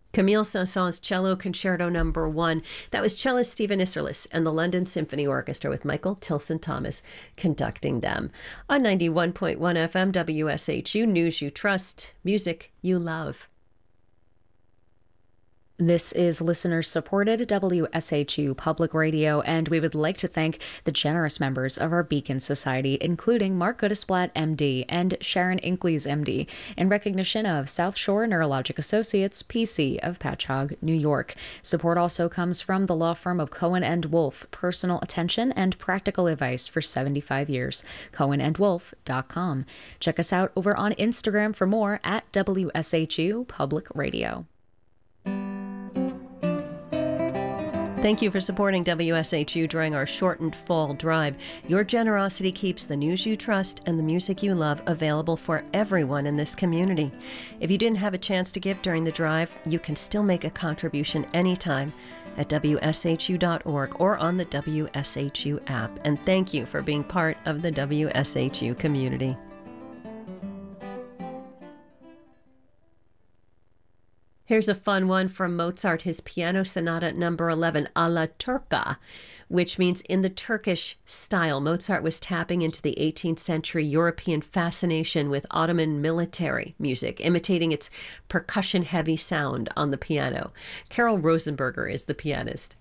Camille Saint-Saëns' Cello Concerto Number 1. That was cellist Stephen Isserlis and the London Symphony Orchestra with Michael Tilson Thomas conducting them. On 91.1 FM WSHU, News You Trust, music you love. This is listener-supported WSHU Public Radio, and we would like to thank the generous members of our Beacon Society, including Mark Goodesblatt, MD, and Sharon Inkleys, MD, in recognition of South Shore Neurologic Associates, PC, of Patchogue, New York. Support also comes from the law firm of Cohen and Wolfe, personal attention and practical advice for 75 years. CohenandWolfe.com. Check us out over on Instagram for more at WSHU Public Radio. Thank you for supporting WSHU during our shortened fall drive. Your generosity keeps the news you trust and the music you love available for everyone in this community. If you didn't have a chance to give during the drive, you can still make a contribution anytime at WSHU.org or on the WSHU app. And thank you for being part of the WSHU community. Here's a fun one from Mozart, his Piano Sonata Number 11, alla turca, which means in the Turkish style. Mozart was tapping into the 18th century European fascination with Ottoman military music, imitating its percussion-heavy sound on the piano. Carol Rosenberger is the pianist.